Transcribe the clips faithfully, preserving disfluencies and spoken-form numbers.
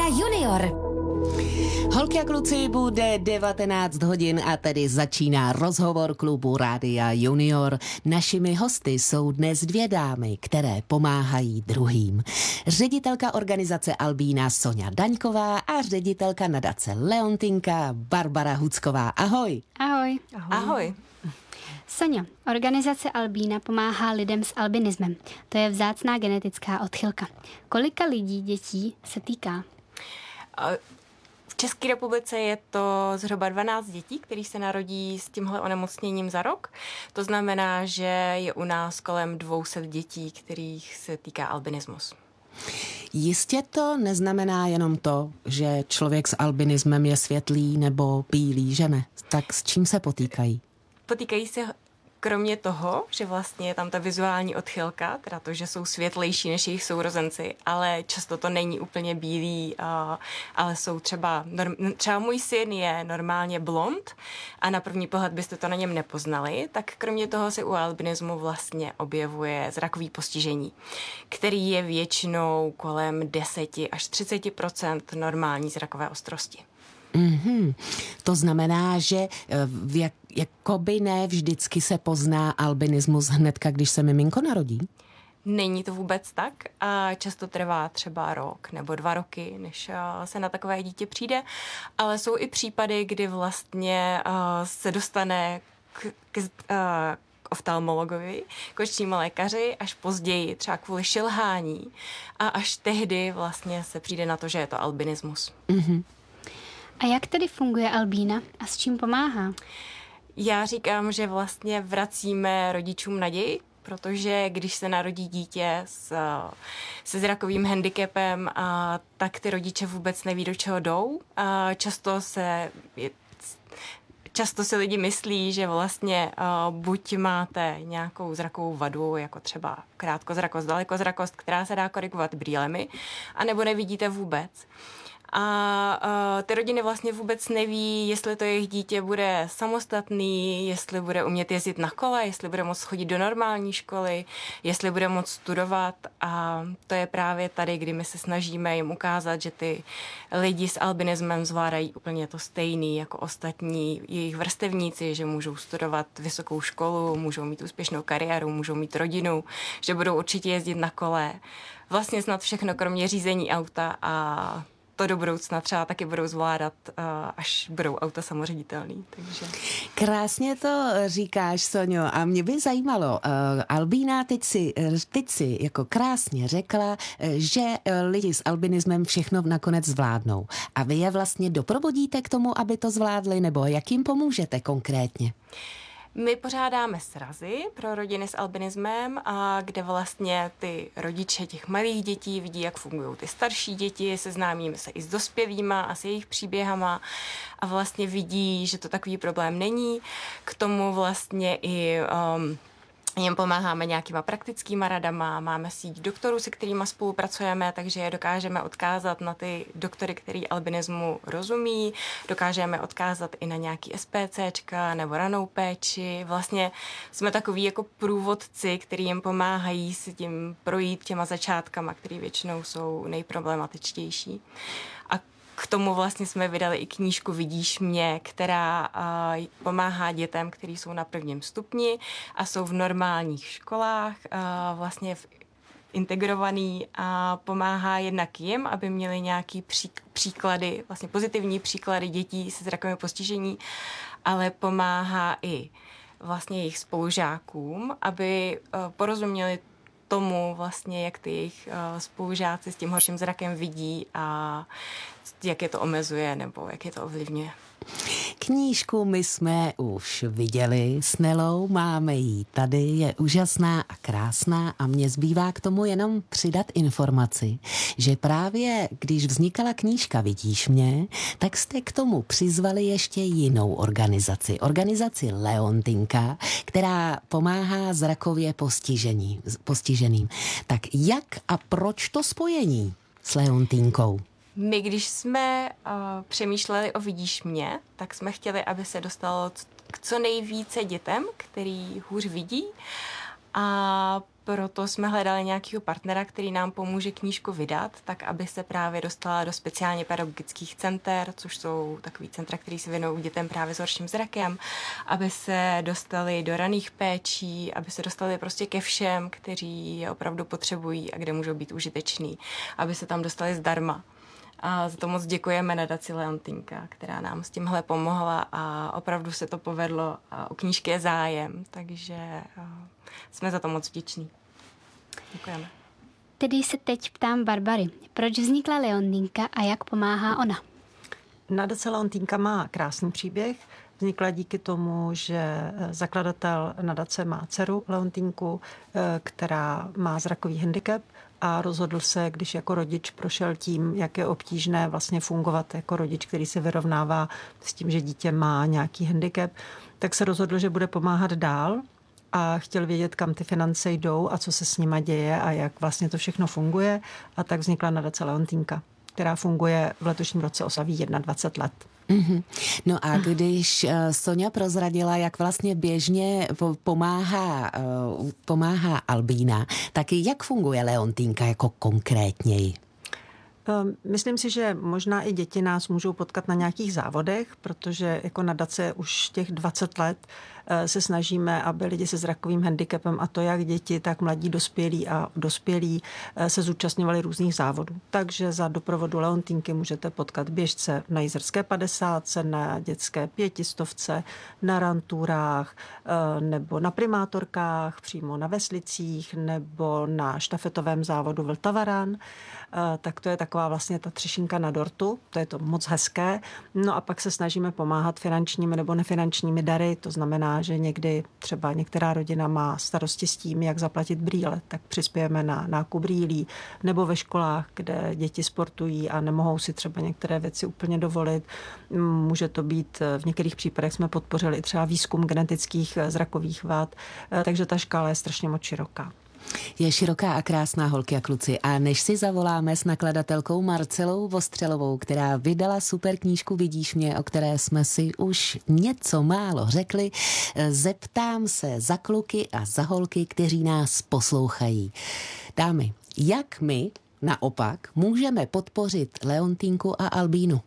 Junior. Holky a kluci, bude devatenáct hodin a tedy začíná rozhovor klubu Rádia Junior. Našimi hosty jsou dnes dvě dámy, které pomáhají druhým. Ředitelka organizace Albína Soňa Daňková a ředitelka nadace Leontinka Barbara Hucková. Ahoj. Ahoj. Ahoj. Ahoj. Soňo, organizace Albína pomáhá lidem s albinismem. To je vzácná genetická odchylka. Kolika lidí, dětí se týká? V České republice je to zhruba dvanáct dětí, které se narodí s tímhle onemocněním za rok. To znamená, že je u nás kolem dvě stě dětí, kterých se týká albinismus. Jistě to neznamená jenom to, že člověk s albinismem je světlý nebo bílý, že ne? Tak s čím se potýkají? Potýkají se kromě toho, že vlastně je tam ta vizuální odchylka, teda to, že jsou světlejší než jejich sourozenci, ale často to není úplně bílý, ale jsou třeba, třeba můj syn je normálně blond a na první pohled byste to na něm nepoznali, tak kromě toho se u albinismu vlastně objevuje zrakový postižení, který je většinou kolem deset až třicet procent normální zrakové ostrosti. Mm-hmm. To znamená, že v jak, jakoby ne vždycky se pozná albinismus hnedka, když se miminko narodí? Není to vůbec tak a často trvá třeba rok nebo dva roky, než se na takové dítě přijde, ale jsou i případy, kdy vlastně se dostane k, k, k oftalmologovi, k očnímu lékaři až později, třeba kvůli šilhání a až tehdy vlastně se přijde na to, že je to albinismus. Mm-hmm. A jak tedy funguje Albína a s čím pomáhá? Já říkám, že vlastně vracíme rodičům naději, protože když se narodí dítě s, se zrakovým handicapem, a, tak ty rodiče vůbec neví, do čeho jdou. A často se... Často si lidi myslí, že vlastně uh, buď máte nějakou zrakovou vadu, jako třeba krátkozrakost, dalekozrakost, která se dá korigovat brýlemi, anebo nevidíte vůbec. A uh, ty rodiny vlastně vůbec neví, jestli to jejich dítě bude samostatný, jestli bude umět jezdit na kole, jestli bude moct chodit do normální školy, jestli bude moct studovat. A to je právě tady, kdy my se snažíme jim ukázat, že ty lidi s albinismem zvládají úplně to stejný jako ostatní jejich vrstevníci, že můžou studovat vysokou školu, můžou mít úspěšnou kariéru, můžou mít rodinu, že budou určitě jezdit na kole. Vlastně snad všechno, kromě řízení auta, a to do budoucna třeba taky budou zvládat, až budou auta samoředitelný. Takže. Krásně to říkáš, Soňo, a mě by zajímalo, Albína teď si, teď si jako krásně řekla, že lidi s albinismem všechno nakonec zvládnou. A vy je vlastně doprovodíte k tomu, aby to zvládli, nebo jak jim pomůžete konkrétně? My pořádáme srazy pro rodiny s albinismem, a kde vlastně ty rodiče těch malých dětí vidí, jak fungují ty starší děti, seznámíme se i s dospělýma a s jejich příběhama a vlastně vidí, že to takový problém není. K tomu vlastně i um, jim pomáháme nějakýma praktickýma radama, máme síť doktorů, se kterými spolupracujeme, takže je dokážeme odkázat na ty doktory, který albinismu rozumí, dokážeme odkázat i na nějaký SPCčka nebo ranou péči. Vlastně jsme takový jako průvodci, který jim pomáhají si tím projít těma začátkama, které většinou jsou nejproblematičtější. A k tomu vlastně jsme vydali i knížku Vidíš mě, která uh, pomáhá dětem, kteří jsou na prvním stupni a jsou v normálních školách, uh, vlastně v integrovaný, a pomáhá jednak jim, aby měli nějaký pří, příklady, vlastně pozitivní příklady dětí se zrakovým postižení, ale pomáhá i vlastně jejich spolužákům, aby uh, porozuměli tomu vlastně, jak ty jejich uh, spolužáci s tím horším zrakem vidí a jak je to omezuje nebo jak je to ovlivňuje. Knížku my jsme už viděli s Nelou, máme ji tady, je úžasná a krásná a mně zbývá k tomu jenom přidat informaci, že právě když vznikala knížka Vidíš mě, tak jste k tomu přizvali ještě jinou organizaci, organizaci Leontinka, která pomáhá zrakově postižení, postiženým. Tak jak a proč to spojení s Leontinkou? My, když jsme uh, přemýšleli o Vidíš mě, tak jsme chtěli, aby se dostalo k co nejvíce dětem, který hůř vidí, a proto jsme hledali nějakého partnera, který nám pomůže knížku vydat, tak aby se právě dostala do speciálně pedagogických center, což jsou takový centra, který se věnují dětem právě s horším zrakem, aby se dostali do raných péčí, aby se dostali prostě ke všem, kteří je opravdu potřebují a kde můžou být užiteční, aby se tam dostali zdarma. A za to moc děkujeme nadaci Leontýnka, která nám s tímhle pomohla a opravdu se to povedlo a o knížky je zájem, takže jsme za to moc vděční. Děkujeme. Tedy se teď ptám Barbary, proč vznikla Leontýnka a jak pomáhá ona? Nadace Leontýnka má krásný příběh. Vznikla díky tomu, že zakladatel nadace má dceru Leontýnku, která má zrakový handicap a rozhodl se, když jako rodič prošel tím, jak je obtížné vlastně fungovat jako rodič, který se vyrovnává s tím, že dítě má nějaký handicap, tak se rozhodl, že bude pomáhat dál a chtěl vědět, kam ty finance jdou a co se s nima děje a jak vlastně to všechno funguje. A tak vznikla nadace Leontýnka, která funguje v letošním roce oslaví dvacet jedna let. Mm-hmm. No a když uh, Soňa prozradila, jak vlastně běžně pomáhá, uh, pomáhá Albína, tak jak funguje Leontýnka jako konkrétněji? Myslím si, že možná i děti nás můžou potkat na nějakých závodech, protože jako nadace už těch dvacet let se snažíme, aby lidi se zrakovým handicapem, a to jak děti, tak mladí dospělí a dospělí, se zúčastňovali různých závodů. Takže za doprovodu Leontýnky můžete potkat běžce na jízerské padesátce, na dětské pětistovce, na ranturách, nebo na primátorkách, přímo na veslicích, nebo na štafetovém závodu Vltavaran. Tak to je taková vlastně ta třešinka na dortu, to je to moc hezké. No a pak se snažíme pomáhat finančními nebo nefinančními dary, to znamená, že někdy třeba některá rodina má starosti s tím, jak zaplatit brýle, tak přispějeme na nákup brýlí, nebo ve školách, kde děti sportují a nemohou si třeba některé věci úplně dovolit. Může to být, v některých případech jsme podpořili i třeba výzkum genetických zrakových vad, takže ta škála je strašně moc široká. Je široká a krásná, holky a kluci. A než si zavoláme s nakladatelkou Marcelou Vostřelovou, která vydala super knížku Vidíš mě, o které jsme si už něco málo řekli, zeptám se za kluky a za holky, kteří nás poslouchají. Dámy, jak my naopak můžeme podpořit Leontýnku a Albínu?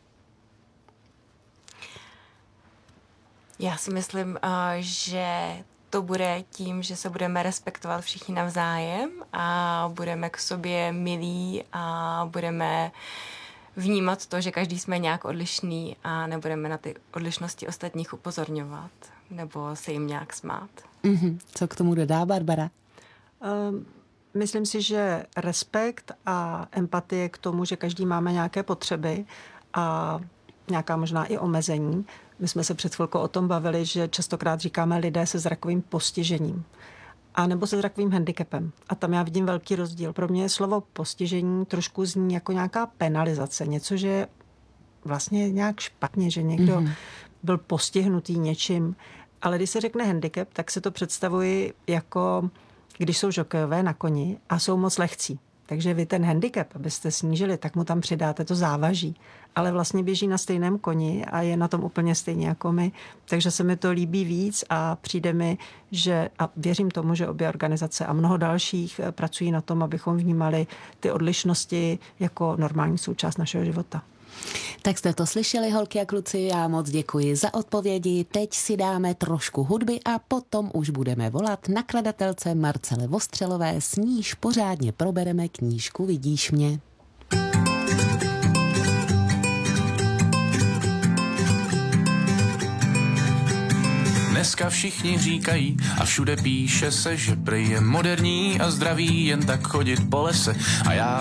Já si myslím, že to bude tím, že se budeme respektovat všichni navzájem a budeme k sobě milí a budeme vnímat to, že každý jsme nějak odlišný a nebudeme na ty odlišnosti ostatních upozorňovat nebo se jim nějak smát. Mm-hmm. Co k tomu dodá Barbara? Um, myslím si, že respekt a empatie k tomu, že každý máme nějaké potřeby a nějaká možná i omezení. My jsme se před chvilkou o tom bavili, že častokrát říkáme lidé se zrakovým postižením a nebo se zrakovým handicapem. A tam já vidím velký rozdíl. Pro mě slovo postižení trošku zní jako nějaká penalizace. Něco, že je vlastně nějak špatně, že někdo mm-hmm. byl postihnutý něčím. Ale když se řekne handicap, tak se to představuji jako, když jsou žokejové na koni a jsou moc lehcí. Takže vy ten handicap, abyste snížili, tak mu tam přidáte to závaží. Ale vlastně běží na stejném koni a je na tom úplně stejně jako my. Takže se mi to líbí víc a přijde mi, že, a věřím tomu, že obě organizace a mnoho dalších pracují na tom, abychom vnímali ty odlišnosti jako normální součást našeho života. Tak jste to slyšeli, holky a kluci, já moc děkuji za odpovědi. Teď si dáme trošku hudby a potom už budeme volat nakladatelce Marcele Vostřelové, s níž pořádně probereme knížku Vidíš mě. Dneska všichni říkají a všude píše se, že prej je moderní a zdravý jen tak chodit po lese. A já